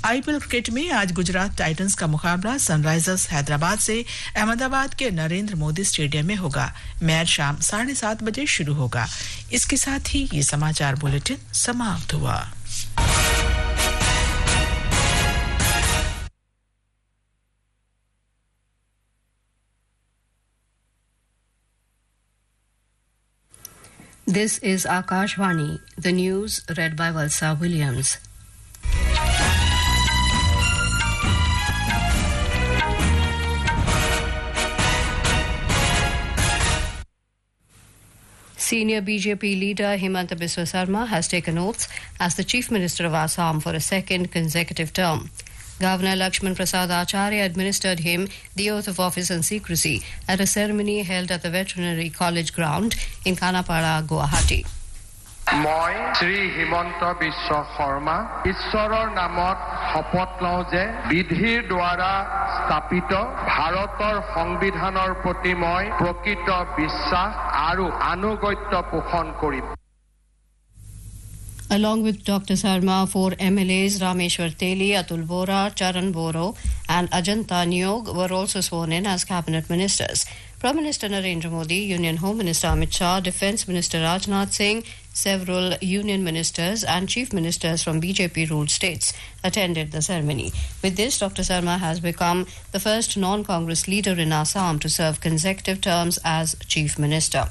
IPL cricket में आज Gujarat Titans का मुकाबला सनराइजर्स हैदराबाद से अहमदाबाद के नरेंद्र मोदी स्टेडियम में होगा। मैच शाम 7:30 बजे शुरू होगा। इसके साथ ही ये समाचार बुलेटिन समाप्त हुआ। This is Akashvani, the news read by Valsa Williams. Senior BJP leader Himanta Biswa Sarma has taken oath as the Chief Minister of Assam for a second consecutive term. Governor Lakshman Prasad Acharya administered him the oath of office and secrecy at a ceremony held at the Veterinary College ground in Kanapada, Guwahati. মই শ্ৰী হিমন্ত বিশ্ব শৰ্মা ঈশ্বৰৰ নামত শপত লওঁ যে বিধিৰ দ্বাৰা স্থাপিত ভাৰতৰ সংবিধানৰ প্ৰতি মই প্ৰকৃত বিশ্বাস আৰু আনুগত্য পোষণ কৰিম। Along with Dr. Sarma, 4 MLAs Rameshwar Teli, Atul Bora, Charan Boro and Ajanta Nyog were also sworn in as cabinet ministers. Prime Minister Narendra Modi, Union Home Minister Amit Shah, Defence Minister Rajnath Singh, several union ministers and chief ministers from BJP-ruled states attended the ceremony. With this, Dr. Sarma has become the first non-Congress leader in Assam to serve consecutive terms as chief minister.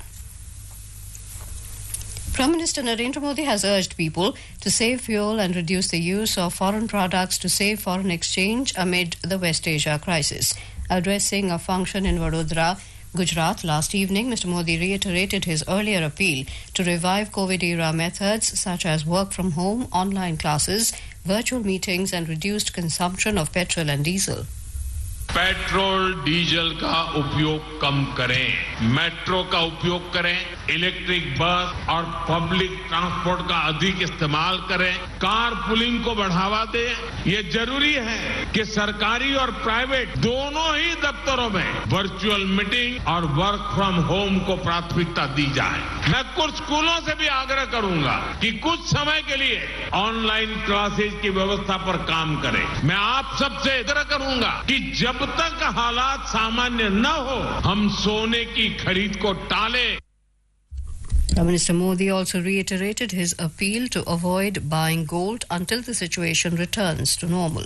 Prime Minister Narendra Modi has urged people to save fuel and reduce the use of foreign products to save foreign exchange amid the West Asia crisis. Addressing a function in Vadodara, Gujarat last evening, Mr. Modi reiterated his earlier appeal to revive COVID-era methods such as work from home, online classes, virtual meetings and reduced consumption of petrol and diesel. Petrol diesel का उपयोग कम करें, metro का उपयोग करें, electric bus और public transport का अधिक इस्तेमाल करें, कार पुलिंग को बढ़ावा दें। ये जरूरी है कि सरकारी और प्राइवेट दोनों ही दफ्तरों में वर्चुअल मीटिंग और वर्क फ्रॉम होम को प्राथमिकता दी जाए। मैं कुछ स्कूलों से भी आग्रह करूंगा कि कुछ समय के लिए ऑनलाइन क्लासेज की व्यवस्था पर काम करें। मैं आप सबसे आग्रह करूंगा कि जब तक हालात सामान्य न हो, हम सोने की खरीद को टालें। Prime Minister Modi also reiterated his appeal to avoid buying gold until the situation returns to normal.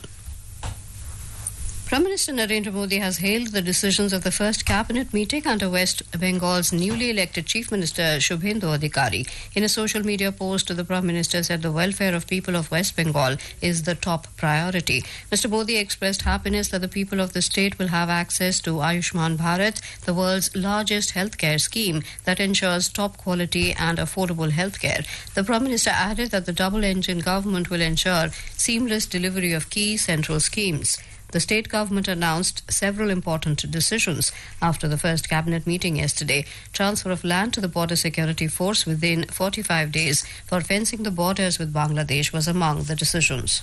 Prime Minister Narendra Modi has hailed the decisions of the first cabinet meeting under West Bengal's newly elected Chief Minister Shubhendu Adhikari. In a social media post, the Prime Minister said the welfare of people of West Bengal is the top priority. Mr. Modi expressed happiness that the people of the state will have access to Ayushman Bharat, the world's largest healthcare scheme that ensures top quality and affordable healthcare. The Prime Minister added that the double-engine government will ensure seamless delivery of key central schemes. The state government announced several important decisions after the first cabinet meeting yesterday. Transfer of land to the Border Security Force within 45 days for fencing the borders with Bangladesh was among the decisions.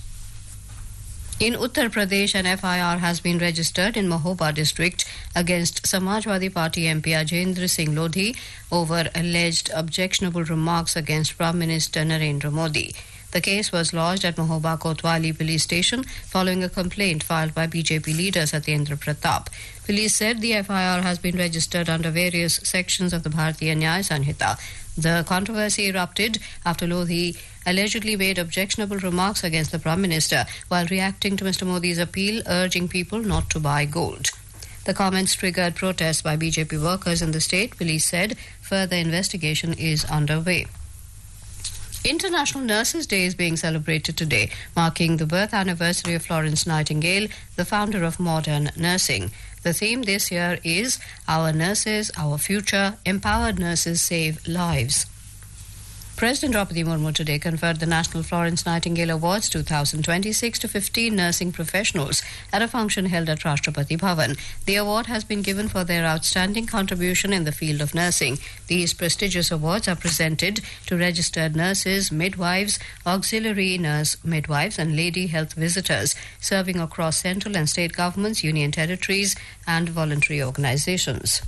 In Uttar Pradesh, an FIR has been registered in Mahoba district against Samajwadi Party MP Ajendra Singh Lodhi over alleged objectionable remarks against Prime Minister Narendra Modi. The case was lodged at Mahoba Kotwali police station following a complaint filed by BJP leader Satyendra Pratap. Police said the FIR has been registered under various sections of the Bharatiya Nyaya Sanhita. The controversy erupted after Lodhi allegedly made objectionable remarks against the Prime Minister while reacting to Mr. Modi's appeal urging people not to buy gold. The comments triggered protests by BJP workers in the state. Police said further investigation is underway. International Nurses Day is being celebrated today, marking the birth anniversary of Florence Nightingale, the founder of modern nursing. The theme this year is Our Nurses, Our Future, Empowered Nurses Save Lives. President Draupadi Murmu today conferred the National Florence Nightingale Awards 2026 to 15 nursing professionals at a function held at Rashtrapati Bhavan. The award has been given for their outstanding contribution in the field of nursing. These prestigious awards are presented to registered nurses, midwives, auxiliary nurse midwives and lady health visitors serving across central and state governments, union territories and voluntary organizations.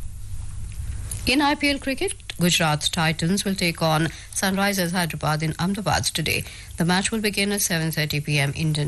In IPL cricket, Gujarat Titans will take on Sunrisers Hyderabad in Ahmedabad today. The match will begin at 7:30 p.m. Indian